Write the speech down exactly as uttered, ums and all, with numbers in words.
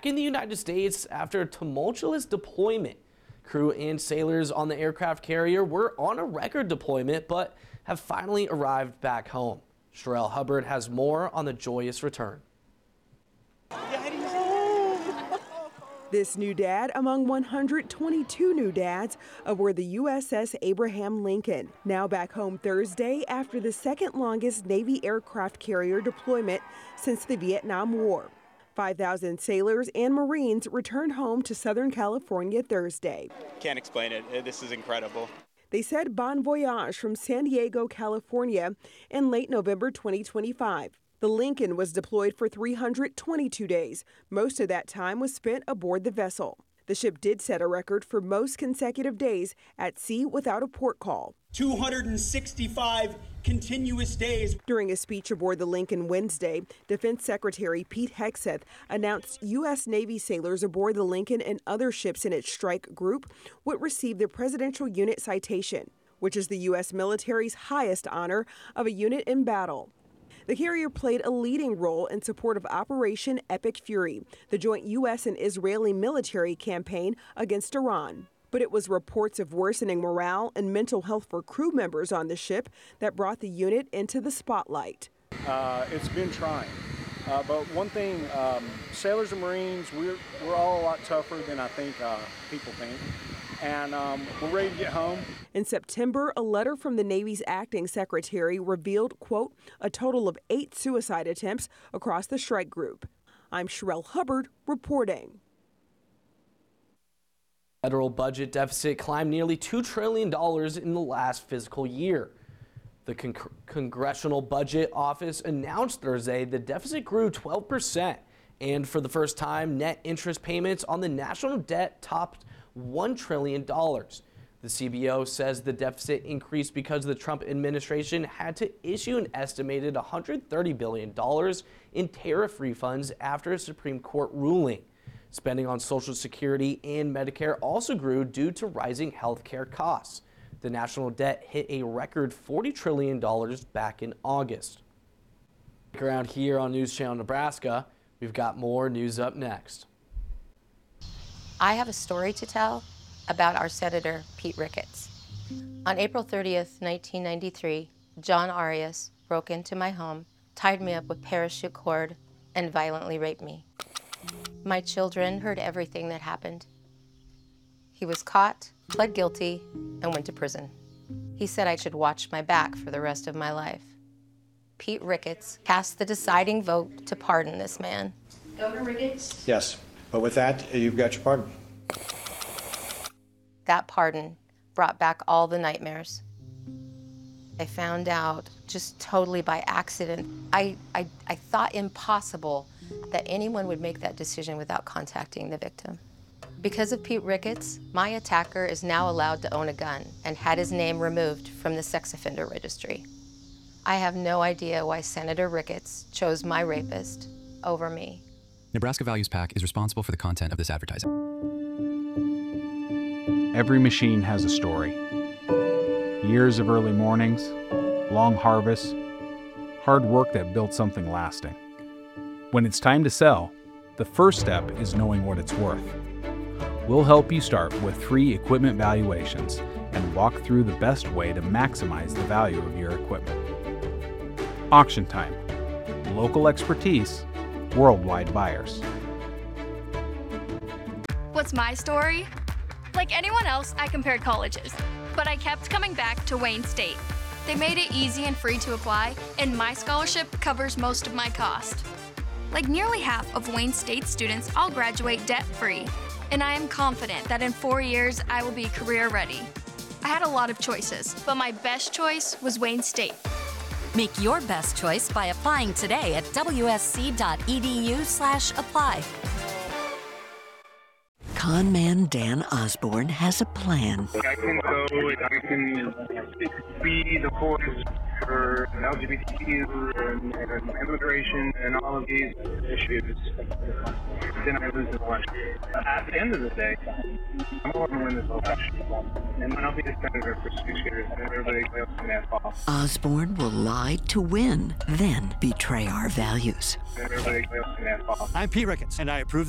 back in the United States after a tumultuous deployment. Crew and sailors on the aircraft carrier were on a record deployment, but have finally arrived back home. Sherelle Hubbard has more on the joyous return. This new dad among one hundred twenty-two new dads aboard the U S S Abraham Lincoln, now back home Thursday after the second longest Navy aircraft carrier deployment since the Vietnam War. five thousand sailors and Marines returned home to Southern California Thursday. Can't explain it. This is incredible. They said bon voyage from San Diego, California in late November twenty twenty-five. The Lincoln was deployed for three hundred twenty-two days. Most of that time was spent aboard the vessel. The ship did set a record for most consecutive days at sea without a port call. two hundred sixty-five continuous days. During a speech aboard the Lincoln Wednesday, Defense Secretary Pete Hegseth announced U S Navy sailors aboard the Lincoln and other ships in its strike group would receive the Presidential Unit Citation, which is the U S military's highest honor of a unit in battle. The carrier played a leading role in support of Operation Epic Fury, the joint U S and Israeli military campaign against Iran. But it was reports of worsening morale and mental health for crew members on the ship that brought the unit into the spotlight. Uh, it's been trying, uh, but one thing, um, sailors and Marines, we're, we're all a lot tougher than I think uh, people think. And um, we're ready to get home. In September, a letter from the Navy's acting secretary revealed, quote, a total of eight suicide attempts across the strike group. I'm Sherelle Hubbard reporting. Federal budget deficit climbed nearly two trillion dollars in the last fiscal year. The Con- Congressional Budget Office announced Thursday the deficit grew twelve percent, and for the first time, net interest payments on the national debt topped one trillion dollars. The C B O says the deficit increased because the Trump administration had to issue an estimated one hundred thirty billion dollars in tariff refunds after a Supreme Court ruling. Spending on Social Security and Medicare also grew due to rising health care costs. The national debt hit a record forty trillion dollars back in August. Around here on News Channel Nebraska, we've got more news up next. I have a story to tell about our Senator Pete Ricketts. On April thirtieth, nineteen ninety-three, John Arias broke into my home, tied me up with parachute cord, and violently raped me. My children heard everything that happened. He was caught, pled guilty, and went to prison. He said I should watch my back for the rest of my life. Pete Ricketts cast the deciding vote to pardon this man. Governor Ricketts? Yes, but with that, you've got your pardon. That pardon brought back all the nightmares. I found out just totally by accident. I, I, I thought impossible that anyone would make that decision without contacting the victim. Because of Pete Ricketts, my attacker is now allowed to own a gun and had his name removed from the sex offender registry. I have no idea why Senator Ricketts chose my rapist over me. Nebraska Values PAC is responsible for the content of this advertising. Every machine has a story. Years of early mornings, long harvests, hard work that built something lasting. When it's time to sell, the first step is knowing what it's worth. We'll help you start with free equipment valuations and walk through the best way to maximize the value of your equipment. Auction Time. Local expertise, worldwide buyers. What's my story? Like anyone else, I compared colleges, but I kept coming back to Wayne State. They made it easy and free to apply, and my scholarship covers most of my cost. Like nearly half of Wayne State students, I'll graduate debt-free, and I am confident that in four years, I will be career ready. I had a lot of choices, but my best choice was Wayne State. Make your best choice by applying today at w s c dot e d u slash apply. Conman Dan Osborne has a plan. I can go, I can be the voice for L G B T Q and, and immigration and all of these issues. Then I lose the election. At the end of the day, I'm going to win this election. And then I'll be a senator for six years and everybody else can have off. Osborne will lie to win, then betray our values. And everybody else can have off. I'm Pete Ricketts, and I approve